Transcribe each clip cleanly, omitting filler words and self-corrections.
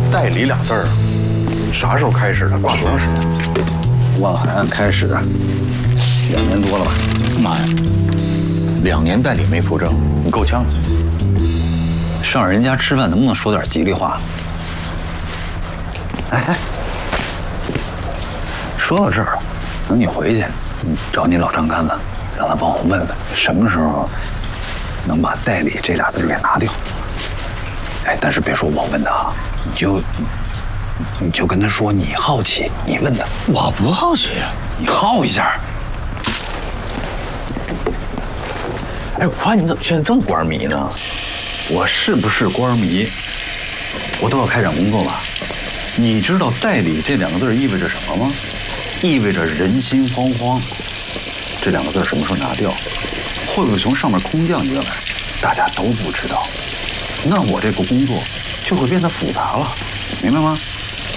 代理俩字儿，啥时候开始的？挂多长时间？ 万海案开始2年多了吧？ 妈呀，2年代理没扶正，你够呛了。 上人家吃饭能不能说点吉利话？哎，说到这儿了，等你回去，你找你老张杆子，让他帮我问问什么时候能把代理这俩字给拿掉。哎，但是别说我问的啊，你就跟他说你好奇，你问的。 我不好奇， 你好一下。 哎，我发现你怎么现在这么官迷呢？ 我是不是官迷，我都要开展工作了。你知道代理这2个字意味着什么吗？意味着人心惶惶。这2个字什么时候拿掉？会不会从上面空降下来？大家都不知道。那我这个工作就会变得复杂了，明白吗？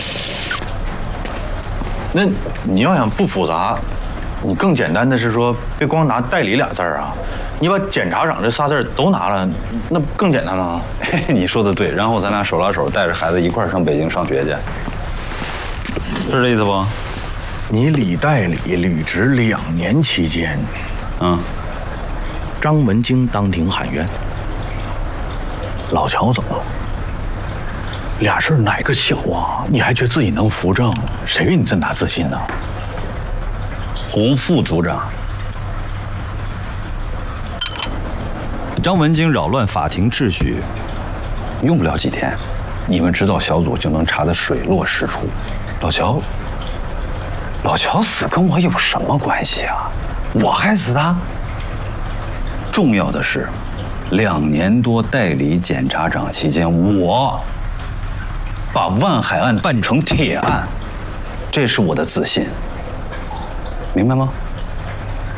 那你要想不复杂，你更简单的是说，别光拿代理俩字儿啊，你把检察长这仨字儿都拿了，那更简单吗？ 嘿，你说的对。然后咱俩手拉手带着孩子一块儿上北京上学去，是这意思不？ 你李代理履职2年期间，张文京当庭喊冤，老乔怎么了？俩事儿哪个小啊？你还觉得自己能扶正？谁给你这么大自信呢？ 洪副组长，张文京扰乱法庭秩序，用不了几天，你们指导小组就能查得水落石出。老乔死跟我有什么关系啊？我害死他？重要的是，2年多代理检察长期间，我把万海案办成铁案，这是我的自信，明白吗？